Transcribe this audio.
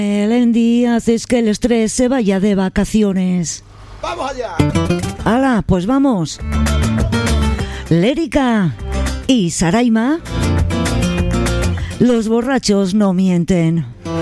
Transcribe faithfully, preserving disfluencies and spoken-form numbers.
El día haces que el estrés se vaya de vacaciones. ¡Vamos allá! ¡Hala, pues vamos! Lérica y Saraima, los borrachos no mienten.